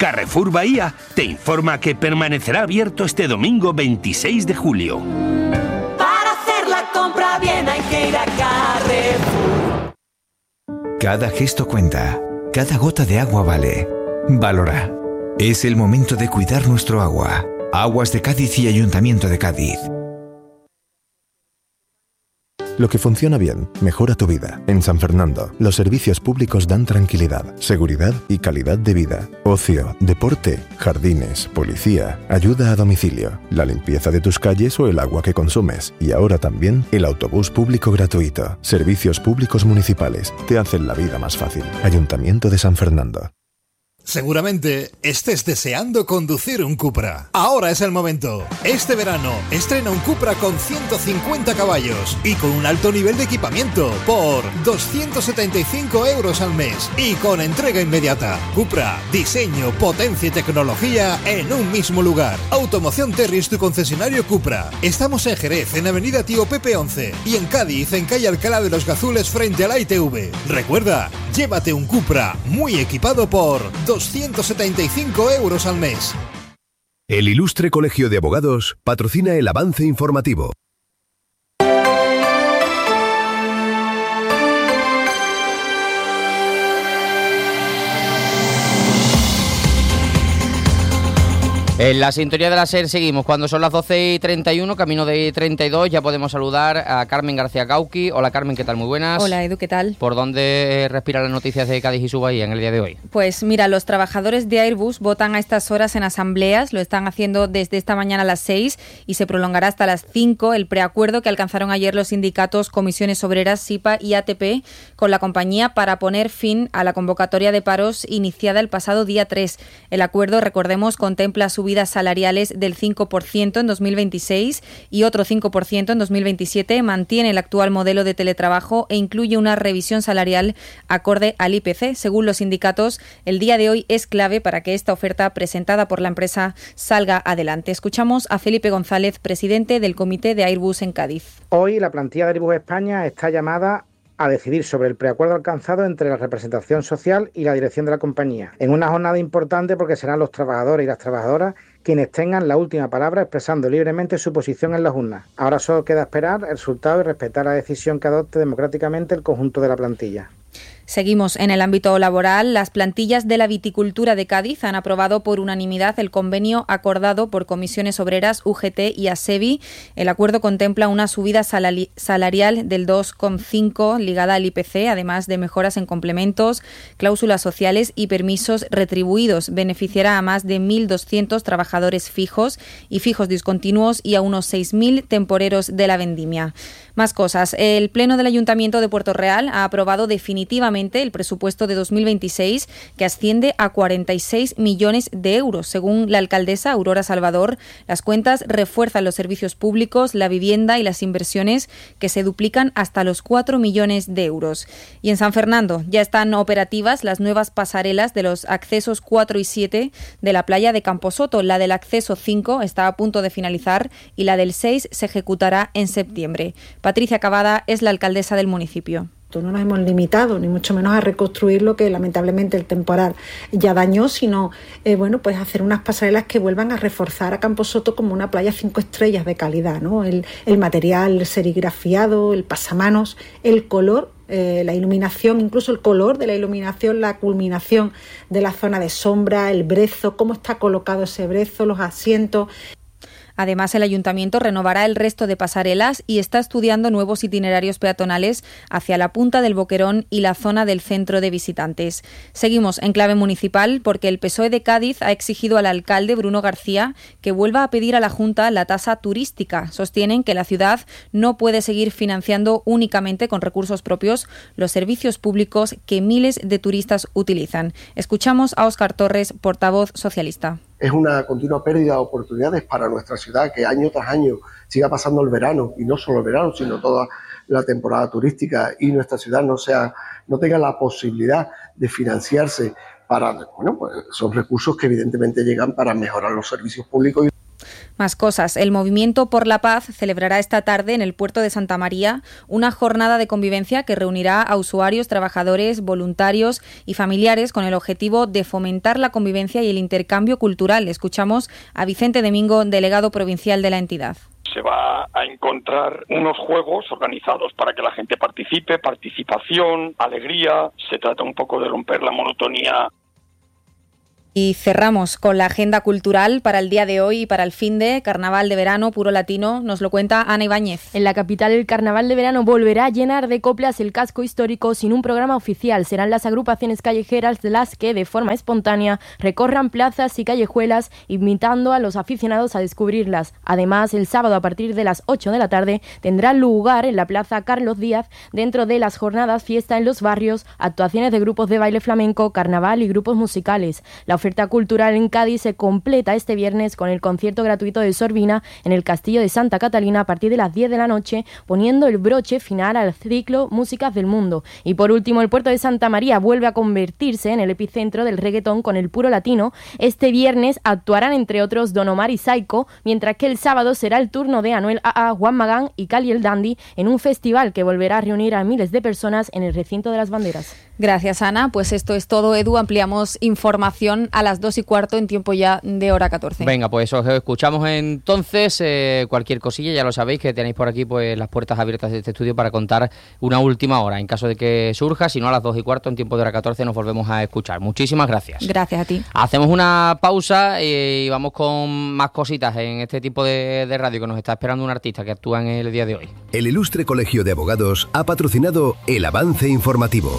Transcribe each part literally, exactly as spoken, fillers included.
Carrefour Bahía te informa que permanecerá abierto este domingo veintiséis de julio. Para hacer la compra bien hay que ir a Carrefour. Cada gesto cuenta, cada gota de agua vale. Valora. Es el momento de cuidar nuestro agua. Aguas de Cádiz y Ayuntamiento de Cádiz. Lo que funciona bien, mejora tu vida. En San Fernando, los servicios públicos dan tranquilidad, seguridad y calidad de vida. Ocio, deporte, jardines, policía, ayuda a domicilio, la limpieza de tus calles o el agua que consumes. Y ahora también el autobús público gratuito. Servicios públicos municipales te hacen la vida más fácil. Ayuntamiento de San Fernando. Seguramente estés deseando conducir un Cupra. Ahora es el momento. Este verano estrena un Cupra con ciento cincuenta caballos y con un alto nivel de equipamiento por doscientos setenta y cinco euros al mes y con entrega inmediata. Cupra, diseño, potencia y tecnología en un mismo lugar. Automoción Terris, tu concesionario Cupra. Estamos en Jerez, en Avenida Tío Pepe once y en Cádiz, en calle Alcalá de los Gazules frente a la I T V. Recuerda, llévate un Cupra muy equipado por doscientos setenta y cinco euros al mes. El Ilustre Colegio de Abogados patrocina el avance informativo. En la sintonía de la SER seguimos cuando son las doce y treinta y uno, camino de treinta y dos, ya podemos saludar a Carmen García Gauqui. Hola Carmen, ¿qué tal? Muy buenas. Hola Edu, ¿qué tal? ¿Por dónde respiran las noticias de Cádiz y su bahía en el día de hoy? Pues mira, los trabajadores de Airbus votan a estas horas en asambleas, lo están haciendo desde esta mañana a las seis y se prolongará hasta las cinco el preacuerdo que alcanzaron ayer los sindicatos Comisiones Obreras, SIPA y A T P con la compañía para poner fin a la convocatoria de paros iniciada el pasado día tres. El acuerdo, recordemos, contempla subidas salariales del cinco por ciento en dos mil veintiséis y otro cinco por ciento en dos mil veintisiete, mantiene el actual modelo de teletrabajo e incluye una revisión salarial acorde al I P C. Según los sindicatos, el día de hoy es clave para que esta oferta presentada por la empresa salga adelante. Escuchamos a Felipe González, presidente del Comité de Airbus en Cádiz. Hoy la plantilla de Airbus España está llamada a decidir sobre el preacuerdo alcanzado entre la representación social y la dirección de la compañía, en una jornada importante porque serán los trabajadores y las trabajadoras quienes tengan la última palabra expresando libremente su posición en las urnas. Ahora solo queda esperar el resultado y respetar la decisión que adopte democráticamente el conjunto de la plantilla. Seguimos en el ámbito laboral. Las plantillas de la viticultura de Cádiz han aprobado por unanimidad el convenio acordado por Comisiones Obreras, U G T y ASEVI. El acuerdo contempla una subida salari- salarial del dos coma cinco ligada al I P C, además de mejoras en complementos, cláusulas sociales y permisos retribuidos. Beneficiará a más de mil doscientos trabajadores fijos y fijos discontinuos y a unos seis mil temporeros de la vendimia. Más cosas. El Pleno del Ayuntamiento de Puerto Real ha aprobado definitivamente el presupuesto de dos mil veintiséis, que asciende a cuarenta y seis millones de euros. Según la alcaldesa Aurora Salvador, las cuentas refuerzan los servicios públicos, la vivienda y las inversiones, que se duplican hasta los cuatro millones de euros. Y en San Fernando ya están operativas las nuevas pasarelas de los accesos cuatro y siete de la playa de Camposoto. La del acceso cinco está a punto de finalizar y la del seis se ejecutará en septiembre. Patricia Cavada es la alcaldesa del municipio. No nos hemos limitado, ni mucho menos a reconstruir lo que lamentablemente el temporal ya dañó, sino eh, bueno, pues hacer unas pasarelas que vuelvan a reforzar a Camposoto como una playa cinco estrellas de calidad, ¿no? El, el material serigrafiado, el pasamanos, el color, eh, la iluminación, incluso el color de la iluminación, la culminación de la zona de sombra, el brezo, cómo está colocado ese brezo, los asientos. Además, el Ayuntamiento renovará el resto de pasarelas y está estudiando nuevos itinerarios peatonales hacia la Punta del Boquerón y la zona del centro de visitantes. Seguimos en clave municipal porque el P S O E de Cádiz ha exigido al alcalde Bruno García que vuelva a pedir a la Junta la tasa turística. Sostienen que la ciudad no puede seguir financiando únicamente con recursos propios los servicios públicos que miles de turistas utilizan. Escuchamos a Óscar Torres, portavoz socialista. Es una continua pérdida de oportunidades para nuestra ciudad, que año tras año siga pasando el verano, y no solo el verano, sino toda la temporada turística, y nuestra ciudad no sea, no tenga la posibilidad de financiarse para, bueno, pues son recursos que evidentemente llegan para mejorar los servicios públicos. Más cosas. El Movimiento por la Paz celebrará esta tarde en el puerto de Santa María una jornada de convivencia que reunirá a usuarios, trabajadores, voluntarios y familiares con el objetivo de fomentar la convivencia y el intercambio cultural. Escuchamos a Vicente Domingo, delegado provincial de la entidad. Se va a encontrar unos juegos organizados para que la gente participe, participación, alegría. Se trata un poco de romper la monotonía. Y cerramos con la agenda cultural para el día de hoy y para el fin de Carnaval de Verano Puro Latino. Nos lo cuenta Ana Ibáñez. En la capital, el Carnaval de Verano volverá a llenar de coplas el casco histórico sin un programa oficial. Serán las agrupaciones callejeras las que, de forma espontánea, recorran plazas y callejuelas, invitando a los aficionados a descubrirlas. Además, el sábado a partir de las ocho de la tarde tendrá lugar en la Plaza Carlos Díaz, dentro de las jornadas Fiesta en los Barrios, actuaciones de grupos de baile flamenco, carnaval y grupos musicales. La La oferta cultural en Cádiz se completa este viernes con el concierto gratuito de Sorbina en el Castillo de Santa Catalina a partir de las diez de la noche, poniendo el broche final al ciclo Músicas del Mundo. Y por último, el puerto de Santa María vuelve a convertirse en el epicentro del reggaetón con el Puro Latino. Este viernes actuarán entre otros Don Omar y Saiko, mientras que el sábado será el turno de Anuel A A, Juan Magán y Cali el Dandy en un festival que volverá a reunir a miles de personas en el recinto de las banderas. Gracias, Ana. Pues esto es todo, Edu. Ampliamos información a las dos y cuarto en tiempo ya de hora catorce. Venga, pues os escuchamos entonces. Eh, cualquier cosilla, ya lo sabéis, que tenéis por aquí pues las puertas abiertas de este estudio para contar una última hora en caso de que surja. Si no, a las dos y cuarto en tiempo de hora catorce nos volvemos a escuchar. Muchísimas gracias. Gracias a ti. Hacemos una pausa y vamos con más cositas en este tipo de, de radio que nos está esperando un artista que actúa en el día de hoy. El Ilustre Colegio de Abogados ha patrocinado el avance informativo.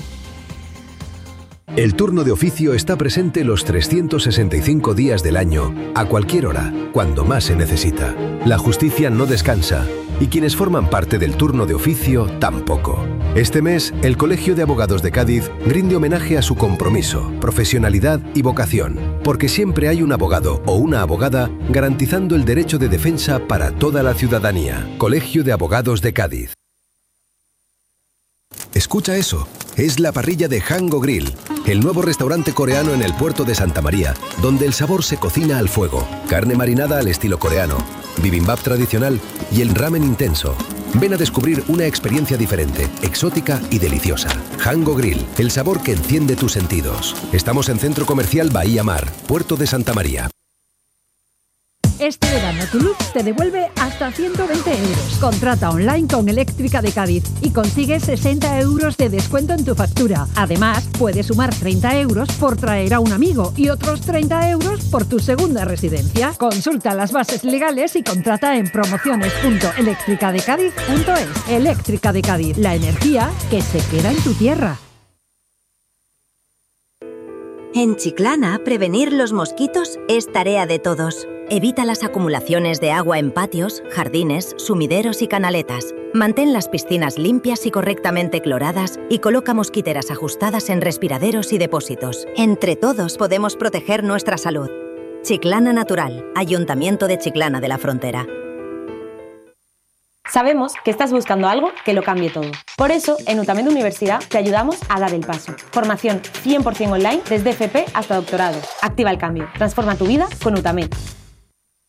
El turno de oficio está presente los trescientos sesenta y cinco días del año, a cualquier hora, cuando más se necesita. La justicia no descansa y quienes forman parte del turno de oficio tampoco. Este mes, el Colegio de Abogados de Cádiz rinde homenaje a su compromiso, profesionalidad y vocación, porque siempre hay un abogado o una abogada garantizando el derecho de defensa para toda la ciudadanía. Colegio de Abogados de Cádiz. Escucha eso, es la parrilla de Hango Grill, el nuevo restaurante coreano en el puerto de Santa María, donde el sabor se cocina al fuego, carne marinada al estilo coreano, bibimbap tradicional y el ramen intenso. Ven a descubrir una experiencia diferente, exótica y deliciosa. Hango Grill, el sabor que enciende tus sentidos. Estamos en Centro Comercial Bahía Mar, Puerto de Santa María. Este verano tu luz te devuelve hasta ciento veinte euros. Contrata online con Eléctrica de Cádiz y consigue sesenta euros de descuento en tu factura. Además, puedes sumar treinta euros por traer a un amigo y otros treinta euros por tu segunda residencia. Consulta las bases legales y contrata en promociones punto eléctrica de cádiz punto es. Eléctrica de Cádiz, la energía que se queda en tu tierra. En Chiclana, prevenir los mosquitos es tarea de todos. Evita las acumulaciones de agua en patios, jardines, sumideros y canaletas. Mantén las piscinas limpias y correctamente cloradas y coloca mosquiteras ajustadas en respiraderos y depósitos. Entre todos podemos proteger nuestra salud. Chiclana Natural, Ayuntamiento de Chiclana de la Frontera. Sabemos que estás buscando algo que lo cambie todo. Por eso, en Utamed Universidad te ayudamos a dar el paso. Formación cien por ciento online desde F P hasta doctorado. Activa el cambio. Transforma tu vida con Utamed.